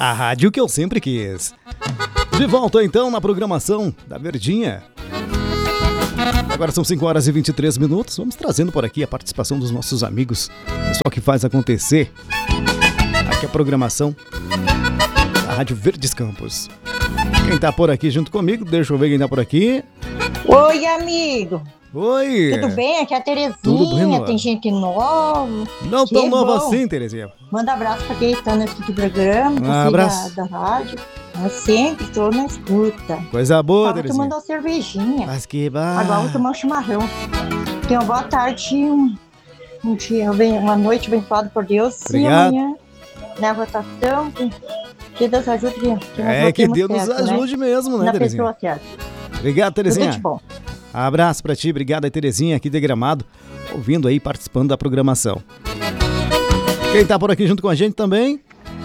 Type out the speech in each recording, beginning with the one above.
A rádio que eu sempre quis. De volta então na programação da Verdinha. Agora são 5 horas e 23 minutos. Vamos trazendo por aqui a participação dos nossos amigos. Pessoal que faz acontecer aqui a programação da Rádio Verdes Campos. Quem tá por aqui junto comigo, deixa eu ver quem tá por aqui. Oi, amigo. Oi. Tudo bem? Aqui é a Terezinha. Tudo bem, tem gente nova. Não tão nova assim, Terezinha. Manda abraço pra quem tá nesse programa. Um abraço. Da rádio. Eu sempre tô na escuta. Coisa boa, Tava Terezinha. tomando uma cervejinha. Mas que Agora vou tomar um chimarrão. Tenha uma boa tarde, um dia, uma noite abençoada por Deus. Obrigado. E amanhã, na votação, que Deus ajude. Que Deus nos ajude, né? Mesmo, né, na Terezinha? Pessoa certa. Obrigado, Terezinha. Tudo de bom. Abraço pra ti, obrigado aí, Terezinha, aqui de Gramado, ouvindo aí, participando da programação. Quem tá por aqui junto com a gente também?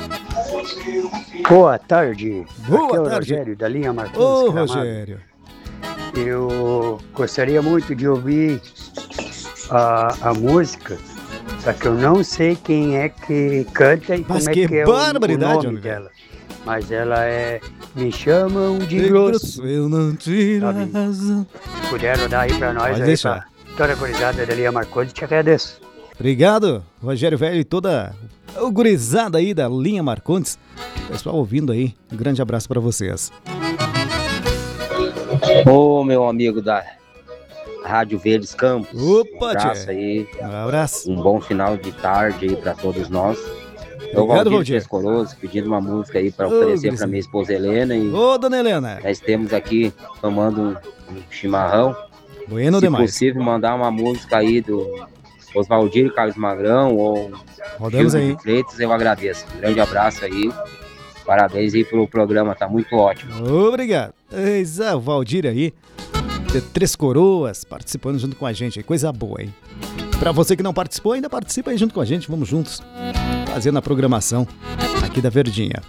Boa tarde. Boa aqui é o tarde. Rogério, da linha Marcos. Ô, Rogério. Eu gostaria muito de ouvir a música, só que eu não sei quem é que canta e Mas como que é que é barbaridade, o nome homem. dela. Mas ela é Me Chamam de Grosso. Eu não tiro a Sabe? razão. Se puder dar aí pra nós, Pode aí, deixar. pra toda a gurizada da linha Marcos, te agradeço. Obrigado, Rogério Velho e toda a gurizada aí da linha Marcondes. Pessoal ouvindo aí, um grande abraço pra vocês. Ô, meu amigo da Rádio Verdes Campos. Opa, um abraço tchê. aí. Um abraço. Um bom final de tarde aí pra todos nós. Eu Obrigado, Valdir Valdir. Três Coroas, pedindo uma música aí pra Ô, oferecer pra Grisinho. minha esposa Helena. E Ô, dona Helena. nós temos aqui tomando um chimarrão. Bueno Se demais. possível, mandar uma música aí do Oswaldir e Carlos Magrão ou Rodamos Gildo aí. de Freitas, eu agradeço. Um grande abraço aí. Parabéns aí pelo programa, tá muito ótimo. Obrigado. Eis o Valdir aí, de Três Coroas, participando junto com a gente. Coisa boa, hein? Pra você que não participou, ainda participa aí junto com a gente. Vamos juntos, fazendo a programação aqui da Verdinha.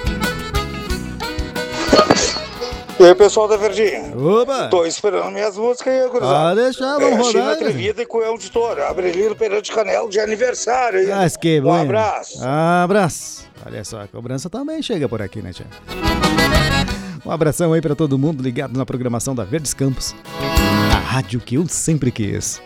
E aí, pessoal da Verdinha? Opa! Tô esperando minhas músicas aí, gurizada. Pode deixar, vamos China rodar. Atrevida e Coelho de Touro. Abrelino Pereira de Canela de aniversário aí. Mas que Um bueno. abraço. Abraço. Olha só, a cobrança também chega por aqui, né, tia? Um abração aí pra todo mundo ligado na programação da Verdes Campos. A rádio que eu sempre quis.